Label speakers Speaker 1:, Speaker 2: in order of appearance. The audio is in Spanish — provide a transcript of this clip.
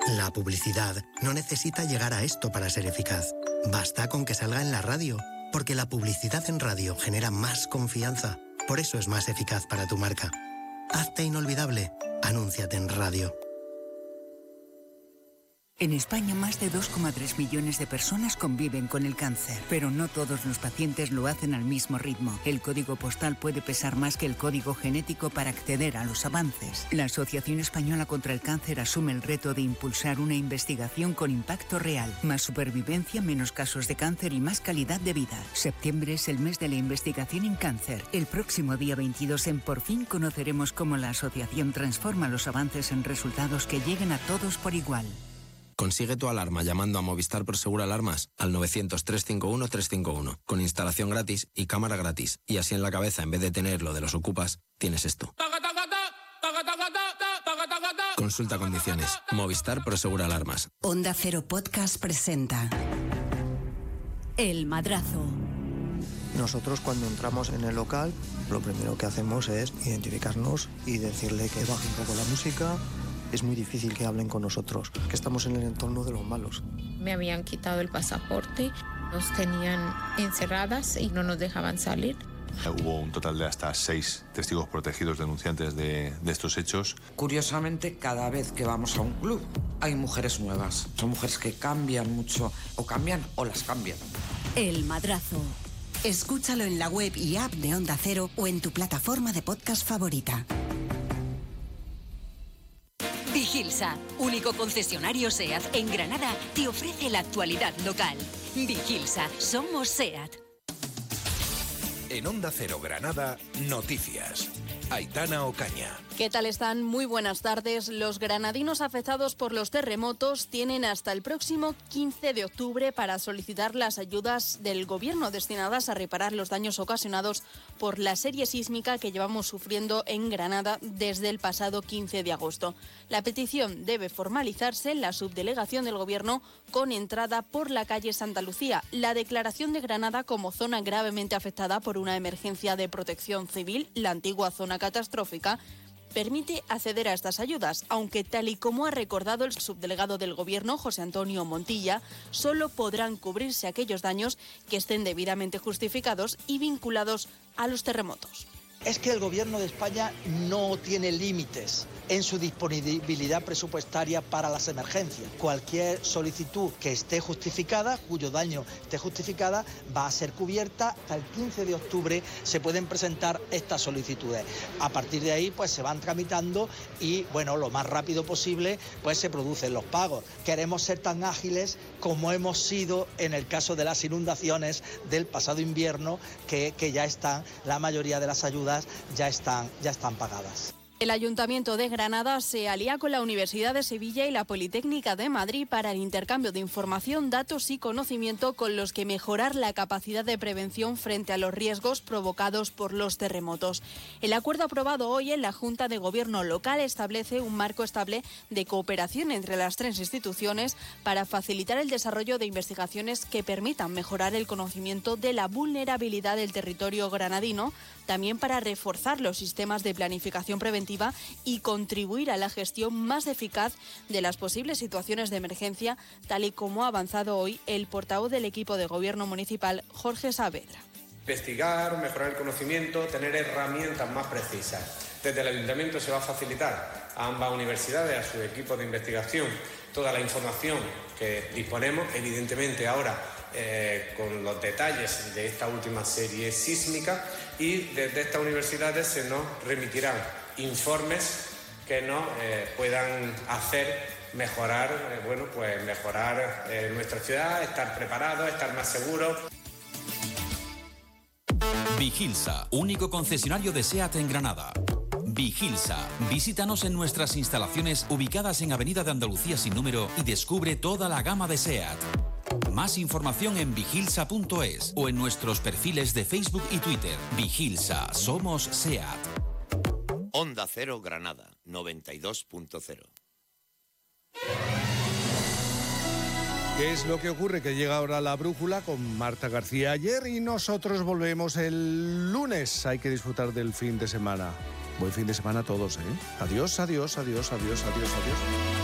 Speaker 1: La publicidad no necesita llegar a esto para ser eficaz. Basta con que salga en la radio, porque la publicidad en radio genera más confianza. Por eso es más eficaz para tu marca. Hazte inolvidable. Anúnciate en radio.
Speaker 2: En España, más de 2,3 millones de personas conviven con el cáncer, pero no todos los pacientes lo hacen al mismo ritmo. El código postal puede pesar más que el código genético para acceder a los avances. La Asociación Española contra el Cáncer asume el reto de impulsar una investigación con impacto real. Más supervivencia, menos casos de cáncer y más calidad de vida. Septiembre es el mes de la investigación en cáncer. El próximo día 22 en Por Fin conoceremos cómo la asociación transforma los avances en resultados que lleguen a todos por igual.
Speaker 3: Consigue tu alarma llamando a Movistar Prosegur Alarmas al 900-351-351, con instalación gratis y cámara gratis. Y así en la cabeza, en vez de tener lo de los ocupas, tienes esto. Consulta condiciones. Movistar Prosegur Alarmas.
Speaker 4: Onda Cero Podcast presenta El Madrazo.
Speaker 5: Nosotros cuando entramos en el local, lo primero que hacemos es identificarnos y decirle que baje un poco la música. Es muy difícil que hablen con nosotros, que estamos en el entorno de los malos.
Speaker 6: Me habían quitado el pasaporte, nos tenían encerradas y no nos dejaban salir.
Speaker 7: Hubo un total de hasta 6 testigos protegidos denunciantes de estos hechos.
Speaker 8: Curiosamente, cada vez que vamos a un club hay mujeres nuevas. Son mujeres que cambian mucho, o cambian o las cambian.
Speaker 4: El Madrazo. Escúchalo en la web y app de Onda Cero o en tu plataforma de podcast favorita.
Speaker 9: Vigilsa, único concesionario SEAT en Granada, te ofrece la actualidad local. Vigilsa, somos SEAT.
Speaker 10: En Onda Cero Granada, noticias. Aitana Ocaña.
Speaker 11: ¿Qué tal están? Muy buenas tardes. Los granadinos afectados por los terremotos tienen hasta el próximo 15 de octubre para solicitar las ayudas del Gobierno destinadas a reparar los daños ocasionados por la serie sísmica que llevamos sufriendo en Granada desde el pasado 15 de agosto. La petición debe formalizarse en la subdelegación del Gobierno con entrada por la calle Santa Lucía. La declaración de Granada como zona gravemente afectada por una emergencia de protección civil, la antigua zona catastrófica, permite acceder a estas ayudas, aunque tal y como ha recordado el subdelegado del Gobierno, José Antonio Montilla, solo podrán cubrirse aquellos daños que estén debidamente justificados y vinculados a los terremotos.
Speaker 12: Es que el Gobierno de España no tiene límites en su disponibilidad presupuestaria para las emergencias. Cualquier solicitud que esté justificada, cuyo daño esté justificada, va a ser cubierta. Hasta el 15 de octubre se pueden presentar estas solicitudes. A partir de ahí, pues se van tramitando y, bueno, lo más rápido posible, pues se producen los pagos. Queremos ser tan ágiles como hemos sido en el caso de las inundaciones del pasado invierno, que ya están, la mayoría de las ayudas ya están pagadas.
Speaker 11: El Ayuntamiento de Granada se alía con la Universidad de Sevilla y la Politécnica de Madrid para el intercambio de información, datos y conocimiento con los que mejorar la capacidad de prevención frente a los riesgos provocados por los terremotos. El acuerdo aprobado hoy en la Junta de Gobierno local establece un marco estable de cooperación entre las tres instituciones para facilitar el desarrollo de investigaciones que permitan mejorar el conocimiento de la vulnerabilidad del territorio granadino, también para reforzar los sistemas de planificación preventiva y contribuir a la gestión más eficaz de las posibles situaciones de emergencia, tal y como ha avanzado hoy el portavoz del equipo de gobierno municipal, Jorge Saavedra.
Speaker 13: Investigar, mejorar el conocimiento, tener herramientas más precisas. Desde el Ayuntamiento se va a facilitar a ambas universidades, a su equipo de investigación, toda la información que disponemos, evidentemente ahora con los detalles de esta última serie sísmica, y desde estas universidades se nos remitirán informes que nos puedan hacer mejorar, mejorar nuestra ciudad, estar preparados, estar más seguros.
Speaker 14: Vigilsa, único concesionario de SEAT en Granada. Vigilsa, visítanos en nuestras instalaciones ubicadas en Avenida de Andalucía sin número y descubre toda la gama de SEAT. Más información en vigilsa.es o en nuestros perfiles de Facebook y Twitter. Vigilsa, somos SEAT.
Speaker 15: Onda Cero Granada, 92.0.
Speaker 16: ¿Qué es lo que ocurre? Que llega ahora la brújula con Marta García ayer y nosotros volvemos el lunes. Hay que disfrutar del fin de semana. Buen fin de semana a todos, ¿eh? Adiós, adiós, adiós, adiós, adiós, adiós.